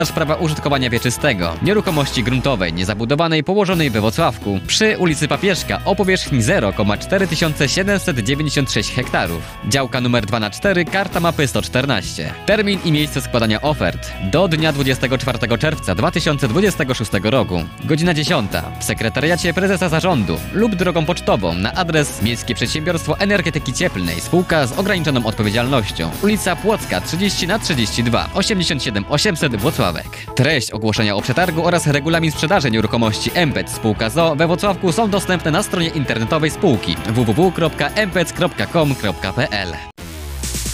prawa użytkowania wieczystego nieruchomości gruntowej niezabudowanej położonej we Włocławku przy ulicy Papieszka o powierzchni 0,4796 hektarów. Działka nr 2/4, karta mapy 114. Termin i miejsce składania ofert do dnia 24 czerwca 2026 roku. Godzina 10. W sekretariacie prezesa zarządu lub drogą pocztową na adres Miejskie Przedsiębiorstwo Energetyki Cieplnej Spółka z ograniczoną odpowiedzialnością. Ulica Płocka 30/32 87 800 Włocławek. Treść ogłoszenia o przetargu oraz regulamin sprzedaży nieruchomości Empec Spółka z o.o. we Włocławku są dostępne na stronie internetowej spółki www.empec.com.pl.